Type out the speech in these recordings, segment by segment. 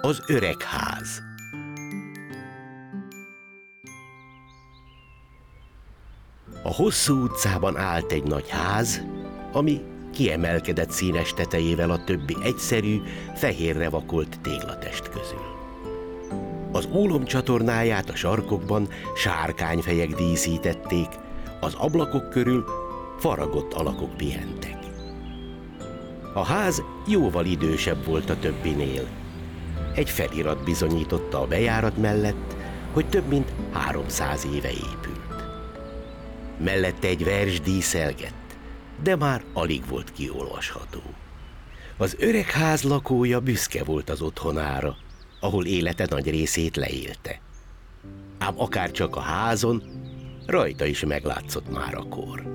Az öreg ház. A hosszú utcában állt egy nagy ház, ami kiemelkedett színes tetejével a többi egyszerű, fehérre vakolt téglatest közül. Az ólomcsatornáját a sarkokban sárkányfejek díszítették, az ablakok körül faragott alakok pihentek. A ház jóval idősebb volt a többinél. Egy felirat bizonyította a bejárat mellett, hogy több mint 300 éve épült. Mellette egy vers díszelgett, de már alig volt kiolvasható. Az öreg ház lakója büszke volt az otthonára, ahol élete nagy részét leélte. Ám akárcsak a házon, rajta is meglátszott már a kor.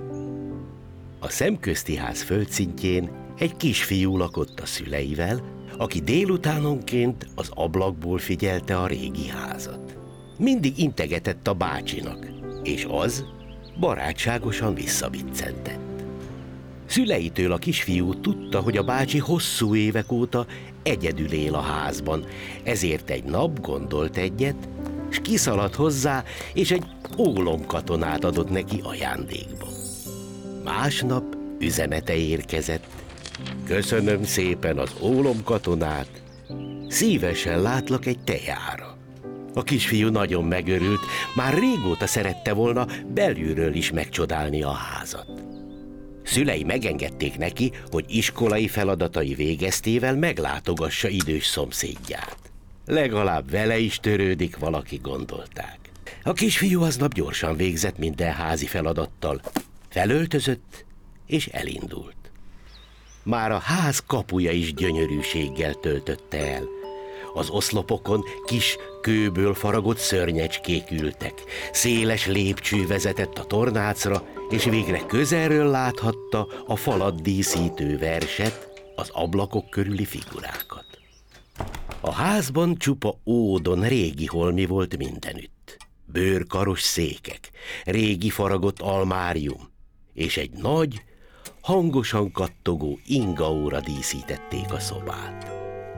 A szemközti ház földszintjén egy kisfiú lakott a szüleivel, aki délutánonként az ablakból figyelte a régi házat. Mindig integetett a bácsinak, és az barátságosan visszabiccentett. Szüleitől a kisfiú tudta, hogy a bácsi hosszú évek óta egyedül él a házban, ezért egy nap gondolt egyet, s kiszaladt hozzá, és egy ólomkatonát adott neki ajándékba. Másnap üzenete érkezett. Köszönöm szépen az ólomkatonát, szívesen látlak egy tejára. A kisfiú nagyon megörült, már régóta szerette volna belülről is megcsodálni a házat. Szülei megengedték neki, hogy iskolai feladatai végeztével meglátogassa idős szomszédját. Legalább vele is törődik valaki, gondolták. A kisfiú aznap gyorsan végzett minden házi feladattal, felöltözött és elindult. Már a ház kapuja is gyönyörűséggel töltötte el. Az oszlopokon kis kőből faragott szörnyecskék ültek, széles lépcső vezetett a tornácra, és végre közelről láthatta a falat díszítő verset, az ablakok körüli figurákat. A házban csupa ódon régi holmi volt mindenütt. Bőrkaros székek, régi faragott almárium, és egy nagy, hangosan kattogó ingaóra díszítették a szobát.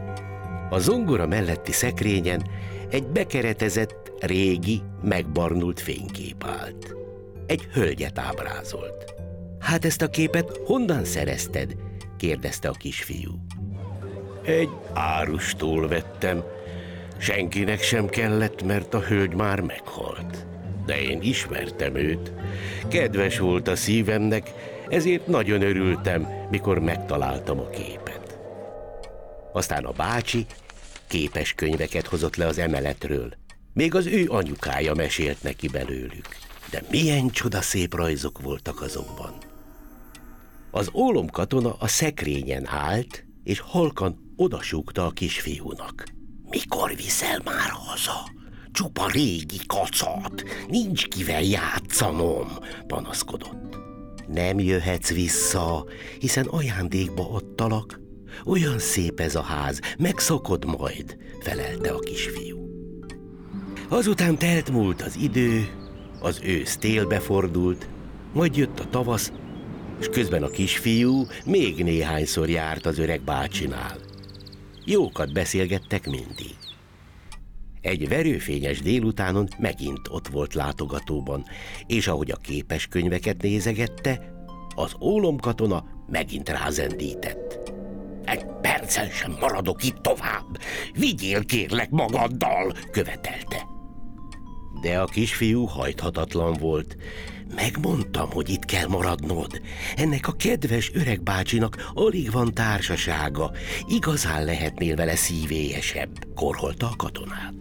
A zongora melletti szekrényen egy bekeretezett, régi, megbarnult fénykép állt. Egy hölgyet ábrázolt. Hát ezt a képet honnan szerezted? Kérdezte a kisfiú. Egy árustól vettem. Senkinek sem kellett, mert a hölgy már meghalt. De én ismertem őt. Kedves volt a szívemnek, ezért nagyon örültem, mikor megtaláltam a képet. Aztán a bácsi képeskönyveket hozott le az emeletről. Még az ő anyukája mesélt neki belőlük. De milyen csodaszép rajzok voltak azokban. Az ólomkatona a szekrényen állt, és halkan odasúgta a kisfiúnak. Mikor viszel már haza? Csupa régi kacat, nincs kivel játszanom, panaszkodott. Nem jöhetsz vissza, hiszen ajándékba adtalak. Olyan szép ez a ház, megszokod majd, felelte a kisfiú. Azután telt múlt az idő, az ősz télbe fordult, majd jött a tavasz, és közben a kisfiú még néhányszor járt az öreg bácsinál. Jókat beszélgettek mindig. Egy verőfényes délutánon megint ott volt látogatóban, és ahogy a képeskönyveket nézegette, az ólomkatona megint rázendített. Egy percen sem maradok itt tovább, vigyél kérlek magaddal, követelte. De a kisfiú hajthatatlan volt. Megmondtam, hogy itt kell maradnod. Ennek a kedves öreg bácsinak alig van társasága. Igazán lehetnél vele szívélyesebb, korholta a katonát.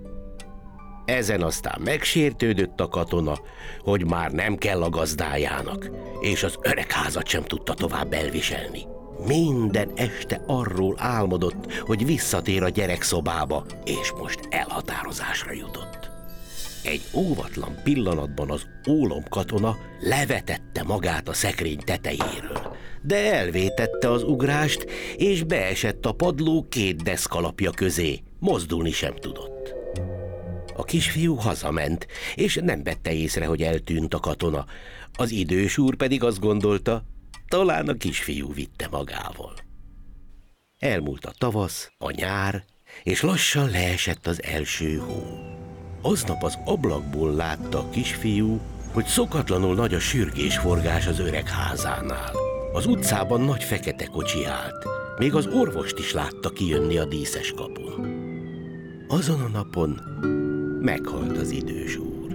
Ezen aztán megsértődött a katona, hogy már nem kell a gazdájának, és az öregházat sem tudta tovább elviselni. Minden este arról álmodott, hogy visszatér a gyerekszobába, és most elhatározásra jutott. Egy óvatlan pillanatban az ólomkatona levetette magát a szekrény tetejéről, de elvétette az ugrást, és beesett a padló két deszkalapja közé, mozdulni sem tudott. A kisfiú hazament, és nem vette észre, hogy eltűnt a katona. Az idős úr pedig azt gondolta, talán a kisfiú vitte magával. Elmúlt a tavasz, a nyár, és lassan leesett az első hó. Aznap az ablakból látta a kisfiú, hogy szokatlanul nagy a sürgésforgás az öreg házánál. Az utcában nagy fekete kocsi állt, még az orvost is látta kijönni a díszes kapun. Azon a napon meghalt az idős úr.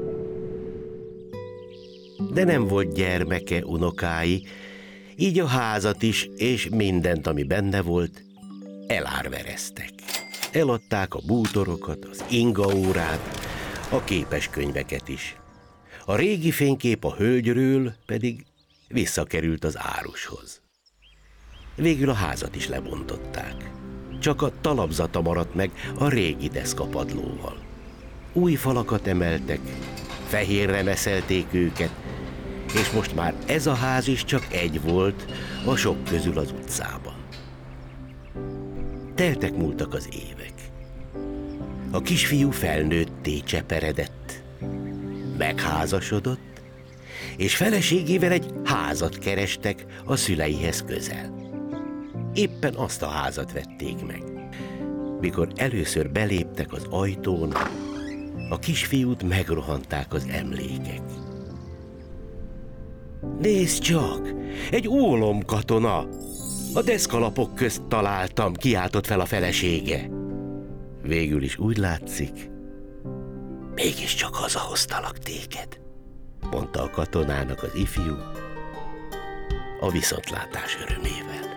De nem volt gyermeke, unokái, így a házat is és mindent, ami benne volt, elárvereztek. Eladták a bútorokat, az ingaórát, a képeskönyveket is. A régi fénykép a hölgyről pedig visszakerült az árushoz. Végül a házat is lebontották. Csak a talapzata maradt meg a régi deszkapadlóval. Új falakat emeltek, fehérre meszelték őket, és most már ez a ház is csak egy volt a sok közül az utcában. Teltek-múltak az évek. A kisfiú felnőtté cseperedett, megházasodott, és feleségével egy házat kerestek a szüleihez közel. Éppen azt a házat vették meg. Mikor először beléptek az ajtón, a kisfiút megrohanták az emlékek. Nézd csak, egy ólomkatona! A deszkalapok közt találtam, kiáltott fel a felesége. Végül is úgy látszik, mégiscsak hazahoztalak téged, mondta a katonának az ifjú, a viszontlátás örömével.